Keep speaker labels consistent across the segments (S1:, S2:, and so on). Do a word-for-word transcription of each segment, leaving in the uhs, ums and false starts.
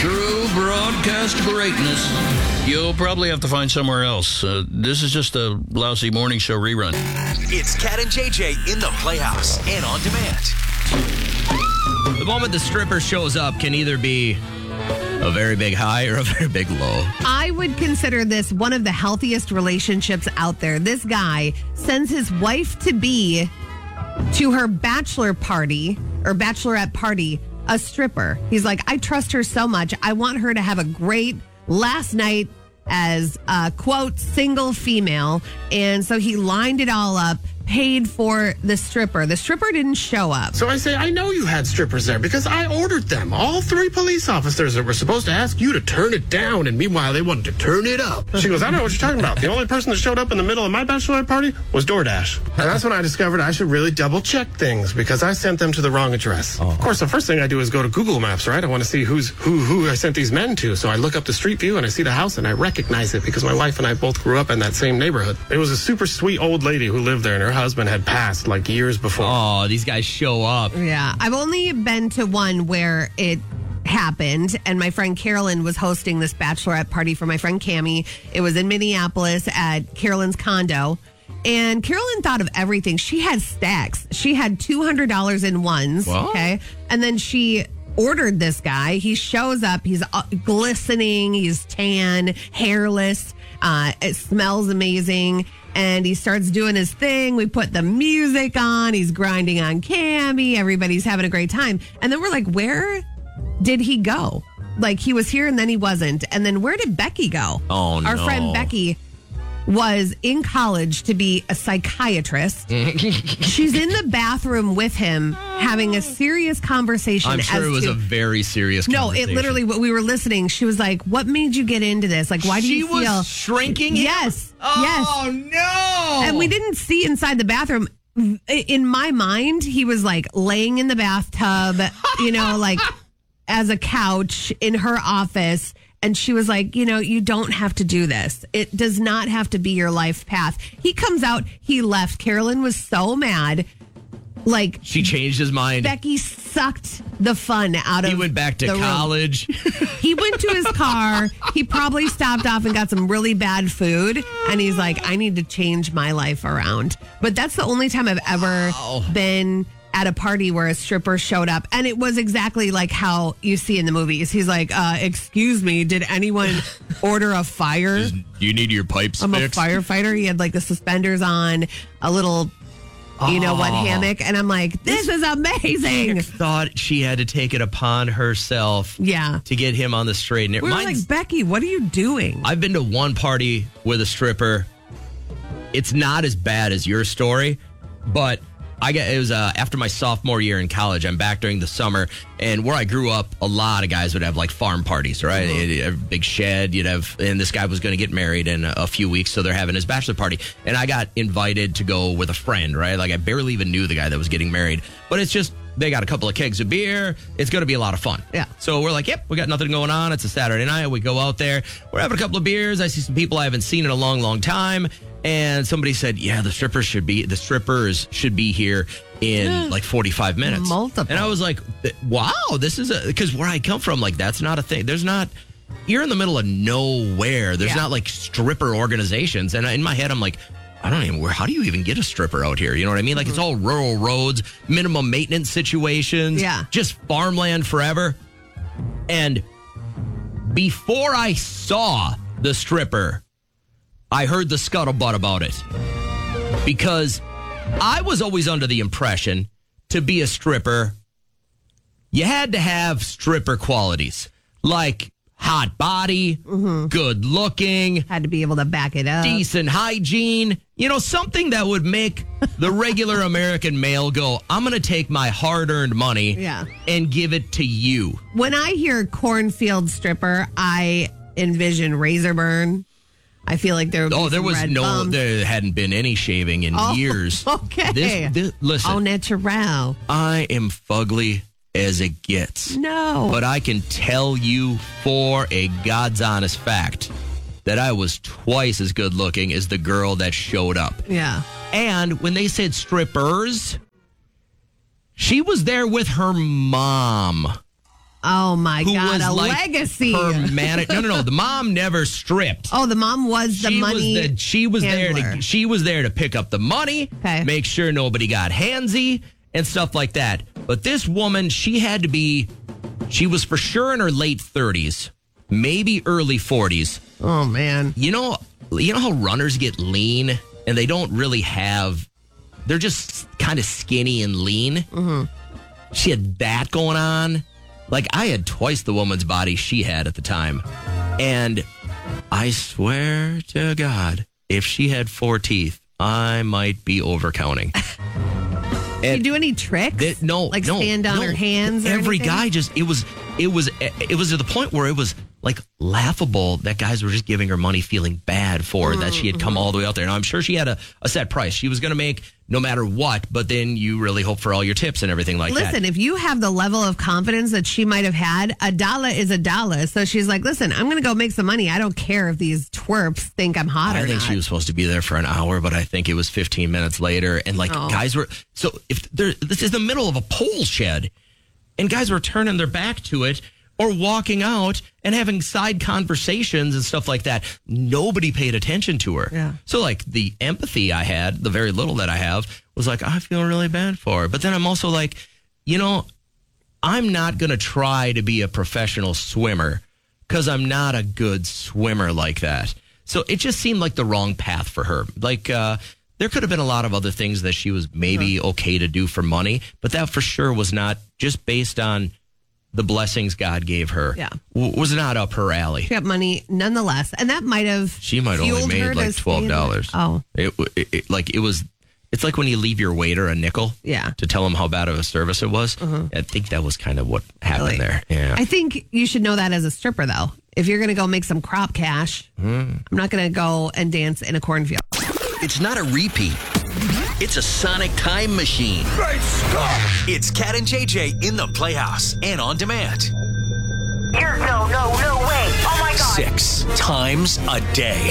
S1: True broadcast greatness you'll probably have to find somewhere else. Uh, this is just a lousy morning show rerun.
S2: It's Cat and J J in the Playhouse and on demand.
S3: The moment the stripper shows up can either be a very big high or a very big low.
S4: I would consider this one of the healthiest relationships out there. This guy sends his wife-to-be to her bachelor party or bachelorette party, a stripper. He's like, I trust her so much. I want her to have a great last night as a, quote, single female. And so he lined it all up, paid for the stripper. The stripper didn't show up.
S5: So I say, I know you had strippers there because I ordered them. All three police officers that were supposed to ask you to turn it down, and meanwhile they wanted to turn it up. She goes, I don't know what you're talking about. The only person that showed up in the middle of my bachelorette party was DoorDash. And that's when I discovered I should really double check things because I sent them to the wrong address. Oh. Of course, the first thing I do is go to Google Maps, right? I want to see who's who who I sent these men to. So I look up the street view and I see the house and I recognize it because my wife and I both grew up in that same neighborhood. It was a super sweet old lady who lived there, and her husband had passed like years before.
S3: Oh, these guys show up.
S4: Yeah. I've only been to one where it happened, and my friend Carolyn was hosting this bachelorette party for my friend Cammie. It was in Minneapolis at Carolyn's condo. And Carolyn thought of everything. She had stacks. She had two hundred dollars in ones.
S3: What?
S4: Okay. And then she ordered this guy. He shows up. He's uh, glistening. He's tan, hairless. Uh, it smells amazing. And he starts doing his thing. We put the music on. He's grinding on Cammie. Everybody's having a great time. And then we're like, where did he go? Like, he was here and then he wasn't. And then where did Becky go?
S3: Oh, no.
S4: Our friend Becky was in college to be a psychiatrist. She's in the bathroom with him having a serious conversation.
S3: I'm sure
S4: as
S3: it was
S4: to,
S3: a very serious
S4: No,
S3: conversation.
S4: it literally, we were listening. She was like, what made you get into this? Like, why do
S3: she
S4: you feel...
S3: was shrinking him?
S4: Yes.
S3: Oh,
S4: yes.
S3: no.
S4: And we didn't see inside the bathroom. In my mind, he was like laying in the bathtub, you know, like as a couch in her office. And she was like, you know, you don't have to do this. It does not have to be your life path. He comes out, he left. Carolyn was so mad. Like,
S3: she changed his mind.
S4: Becky sucked the fun out of
S3: He went back to
S4: the
S3: college.
S4: He went to his car. He probably stopped off and got some really bad food. And he's like, I need to change my life around. But that's the only time I've ever
S3: Wow. been
S4: at a party where a stripper showed up. And it was exactly like how you see in the movies. He's like, uh, excuse me, did anyone order a fire?
S3: Do you need your pipes
S4: I'm
S3: fixed?
S4: a firefighter. He had like the suspenders on, a little, you know what, hammock. And I'm like, this is amazing.
S3: Thought she had to take it upon herself
S4: Yeah.
S3: to get him on the straight and
S4: We
S3: narrow.
S4: were
S3: Mine's-
S4: like, Becky, what are you doing?
S3: I've been to one party with a stripper. It's not as bad as your story, but I get it was uh, after my sophomore year in college. I'm back during the summer, and where I grew up, a lot of guys would have like farm parties, right?
S4: Mm-hmm.
S3: They'd have a big shed. You'd have, and this guy was going to get married in a, a few weeks, so they're having his bachelor party. And I got invited to go with a friend, right? Like I barely even knew the guy that was getting married, but it's just they got a couple of kegs of beer. It's going to be a lot of fun.
S4: Yeah.
S3: So we're like, yep, we got nothing going on. It's a Saturday night. We go out there. We're having a couple of beers. I see some people I haven't seen in a long, long time. And somebody said, yeah, the strippers should be, the strippers should be here in like forty-five minutes.
S4: Multiple.
S3: And I was like, wow, this is a, because where I come from, like, that's not a thing. There's not, you're in the middle of nowhere. There's
S4: Yeah.
S3: not like stripper organizations. And in my head, I'm like, I don't even, where, how do you even get a stripper out here? You know what I mean? Like, it's all rural roads, minimum maintenance situations.
S4: Yeah.
S3: Just farmland forever. And before I saw the stripper, I heard the scuttlebutt about it. Because I was always under the impression to be a stripper, you had to have stripper qualities. Like hot body,
S4: Mm-hmm.
S3: good looking,
S4: Had to be able to back it up.
S3: decent hygiene, you know, something that would make the regular American male go, I'm going to take my hard-earned money
S4: Yeah.
S3: and give it to you.
S4: When I hear cornfield stripper, I envision razor burn. I feel like there would be
S3: Oh, there
S4: some
S3: was
S4: red
S3: no,
S4: bumps.
S3: there hadn't been any shaving in
S4: Oh,
S3: years.
S4: okay.
S3: This, this, listen,
S4: Au natural.
S3: I am fugly as it gets.
S4: No.
S3: But I can tell you for a God's honest fact that I was twice as good looking as the girl that showed up.
S4: Yeah.
S3: And when they said strippers, she was there with her mom.
S4: Oh, my
S3: who
S4: God.
S3: was
S4: A
S3: like
S4: legacy.
S3: her manager. No, no, no. The mom never stripped.
S4: Oh, the mom was the
S3: she
S4: money
S3: was the, she was there
S4: handler.
S3: to she was there to pick up the money,
S4: Okay.
S3: make sure nobody got handsy and stuff like that. But this woman, she had to be she was for sure in her late thirties, maybe early forties.
S4: Oh, man.
S3: You know, you know how runners get lean and they don't really have they're just kind of skinny and lean. Mm-hmm. She had that going on. Like, I had twice the woman's body she had at the time. And I swear to God, if she had four teeth, I might be overcounting.
S4: Did you do any tricks?
S3: That, no,
S4: like
S3: no,
S4: stand on
S3: no.
S4: her hands. Or
S3: Every
S4: anything?
S3: guy just it was it was it was to the point where it was like laughable that guys were just giving her money, feeling bad for mm-hmm. that she had come all the way out there. Now I'm sure she had a, a set price she was going to make no matter what, but then you really hope for all your tips and everything like
S4: listen,
S3: that.
S4: Listen, if you have the level of confidence that she might have had, a dollar is a dollar. So she's like, listen, I'm going to go make some money. I don't care if these twerps think I'm hot
S3: I
S4: or
S3: think
S4: not.
S3: she was supposed to be there for an hour, but I think it was fifteen minutes later. And like
S4: Oh.
S3: guys were so if there, this is the middle of a pole shed, and guys were turning their back to it or walking out and having side conversations and stuff like that. Nobody paid attention to her.
S4: Yeah.
S3: So like the empathy I had, the very little that I have, was like, I feel really bad for her. But then I'm also like, you know, I'm not going to try to be a professional swimmer because I'm not a good swimmer like that. So it just seemed like the wrong path for her. Like, uh, there could have been a lot of other things that she was maybe okay to do for money, but that for sure was not just based on the blessings God gave her.
S4: Yeah.
S3: W- was not up her alley.
S4: She got money nonetheless. And that might have
S3: She might only
S4: fueled her
S3: made
S4: to
S3: like
S4: stay
S3: twelve dollars.
S4: there. Oh.
S3: It, it, it like it was. It's like when you leave your waiter a nickel.
S4: Yeah.
S3: To tell him how bad of a service it was. I think that was kind of what happened
S4: Really?
S3: there. Yeah.
S4: I think you should know that as a stripper, though. If you're going to go make some crop cash,
S3: Mm.
S4: I'm not going to go and dance in a cornfield.
S1: It's not a repeat. It's a sonic time machine.
S2: Great Scott! It's Cat and J J in the Playhouse and on demand.
S6: You're no, no, no way. Oh my God.
S2: Six times a day.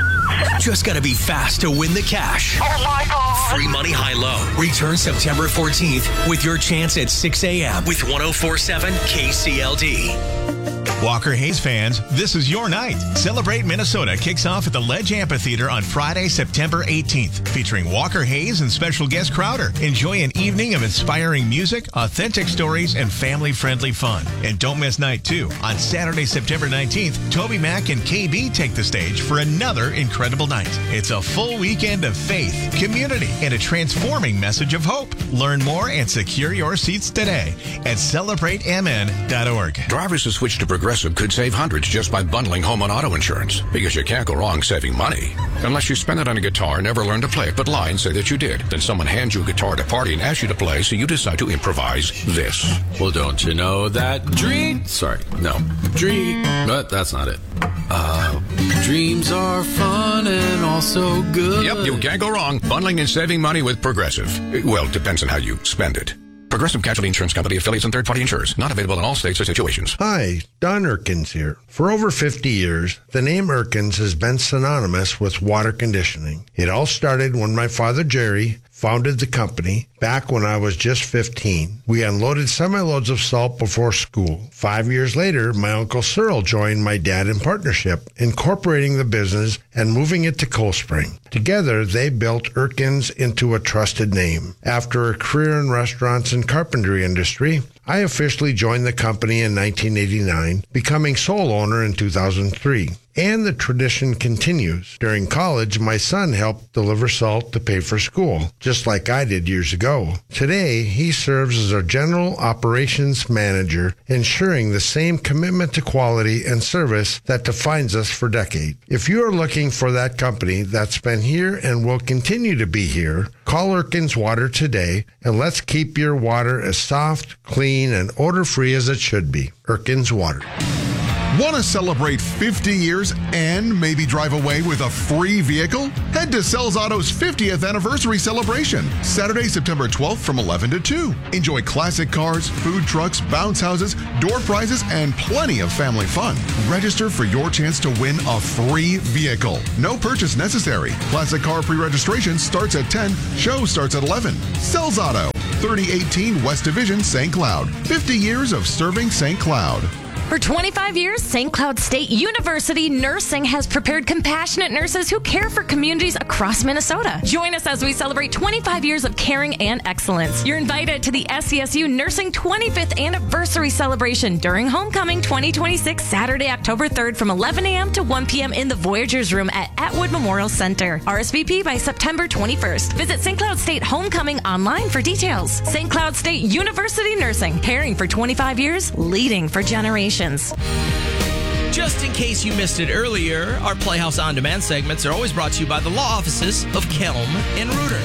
S2: Just gotta be fast to win the cash.
S6: Oh my God.
S2: Free money high-low. Return September fourteenth with your chance at six a.m. with one oh four point seven K C L D.
S7: Walker Hayes fans, this is your night. Celebrate Minnesota kicks off at the Ledge Amphitheater on Friday, September eighteenth, featuring Walker Hayes and special guest Crowder. Enjoy an evening of inspiring music, authentic stories, and family-friendly fun. And don't miss night two. On Saturday, September nineteenth, Toby Mac and K B take the stage for another incredible night. It's a full weekend of faith, community, and a transforming message of hope. Learn more and secure your seats today at celebrate m n dot org.
S8: Drivers who switch to Progressive could save hundreds just by bundling home and auto insurance, because you can't go wrong saving money. Unless you spend it on a guitar, never learn to play it, but lie and say that you did. Then someone hands you a guitar at a party and asks you to play, so you decide to improvise this.
S9: Well, don't you know that dream... Sorry, no. Dream... But that's not it. Uh, dreams are fun and also good.
S8: Yep, you can't go wrong bundling and saving money with Progressive. Well, it depends on how you spend it. Progressive Casualty Insurance Company, affiliates, and third-party insurers. Not available in all states or situations.
S10: Hi, Don Erkins here. For over fifty years, the name Erkins has been synonymous with water conditioning. It all started when my father, Jerry, founded the company back when I was just fifteen. We unloaded semi-loads of salt before school. Five years later, my Uncle Cyril joined my dad in partnership, incorporating the business and moving it to Cold Spring. Together, they built Erkins into a trusted name. After a career in restaurants and carpentry industry, I officially joined the company in nineteen eighty-nine, becoming sole owner in two thousand three. And the tradition continues. During college, my son helped deliver salt to pay for school, just like I did years ago. Today, he serves as our general operations manager, ensuring the same commitment to quality and service that defines us for decades. If you are looking for that company that's been here and will continue to be here, call Erkins Water today, and let's keep your water as soft, clean, and odor-free as it should be. Erkins Water.
S11: Want to celebrate fifty years and maybe drive away with a free vehicle? Head to Sells Auto's fiftieth anniversary celebration, Saturday, September twelfth from eleven to two. Enjoy classic cars, food trucks, bounce houses, door prizes, and plenty of family fun. Register for your chance to win a free vehicle. No purchase necessary. Classic car pre-registration starts at ten. Show starts at eleven. Sells Auto. thirty eighteen West Division, Saint Cloud. fifty years of serving Saint Cloud.
S12: For twenty-five years, Saint Cloud State University Nursing has prepared compassionate nurses who care for communities across Minnesota. Join us as we celebrate twenty-five years of caring and excellence. You're invited to the S C S U Nursing twenty-fifth Anniversary Celebration during Homecoming twenty twenty-six, Saturday, October third from eleven a.m. to one p.m. in the Voyagers Room at Atwood Memorial Center. R S V P by September twenty-first. Visit Saint Cloud State Homecoming online for details. Saint Cloud State University Nursing, caring for twenty-five years, leading for generations.
S3: Just in case you missed it earlier, our Playhouse On Demand segments are always brought to you by the law offices of Kelm and Reuter.